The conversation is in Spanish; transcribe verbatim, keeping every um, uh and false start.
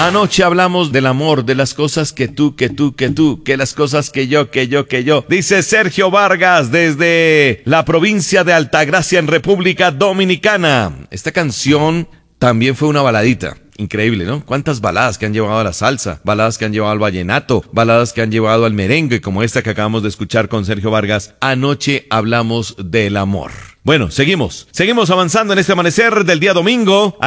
Anoche hablamos del amor, de las cosas que tú, que tú, que tú, que las cosas que yo, que yo, que yo. Dice Sergio Vargas desde la provincia de Altagracia en República Dominicana. Esta canción también fue una baladita. Increíble, ¿no? Cuántas baladas que han llevado a la salsa, baladas que han llevado al vallenato, baladas que han llevado al merengue, como esta que acabamos de escuchar con Sergio Vargas. Anoche hablamos del amor. Bueno, seguimos. Seguimos avanzando en este amanecer del día domingo.